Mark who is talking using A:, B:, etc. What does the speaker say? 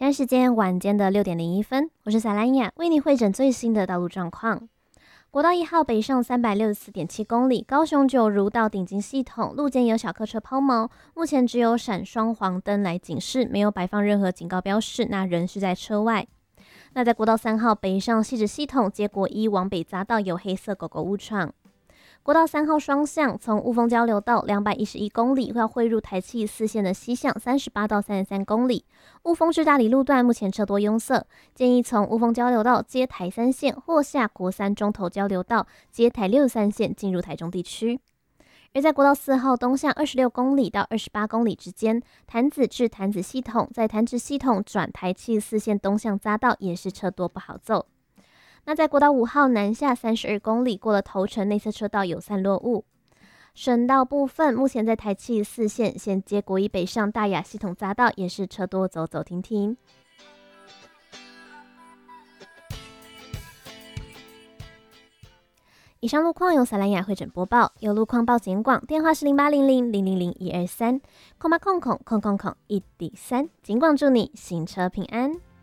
A: 现在时间晚间的6:01，我是萨兰雅，为你汇整最新的道路状况。国道1号北上364.7公里，高雄九如到顶金系统路肩有小客车抛锚，目前只有闪双黄灯来警示，没有摆放任何警告标示，那人是在车外。那在国道3号北上汐止系统接国一往北匝道有黑色狗狗误闯。国道3号双向从雾峰交流道211公里要汇入台七四线的西向38到33公里，雾峰至大里路段目前车多拥塞，建议从雾峰交流道接台3线或下国三中投交流道接台63线进入台中地区。而在国道4号东向26公里到28公里之间，潭子至潭子系统在潭子系统转台七四线东向匝道也是车多不好走。那在国道5号南下32公里，过了头城内侧车道有散落雾。省道部分，目前在台七四线衔接国一北上大雅系统匝道也是车多走走停停。以上路况由萨兰雅汇整播报，有路况报警广，电话是0800000123，空1D3，警广祝你行车平安。